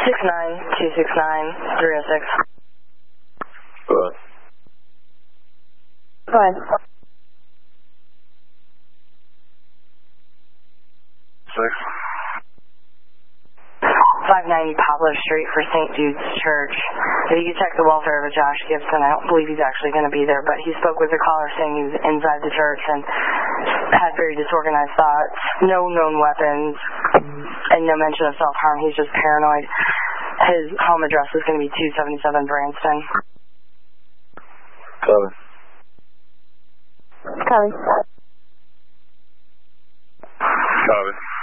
69269-306. Go ahead. Go ahead. 590 Poplar Street for St. Jude's Church. If you could check the welfare of Josh Gibson, I don't believe he's actually going to be there, but he spoke with the caller saying he was inside the church and had very disorganized thoughts, no known weapons, and no mention of self-harm. He's just paranoid. His home address is going to be 277 Branston. Copy. Copy. Copy.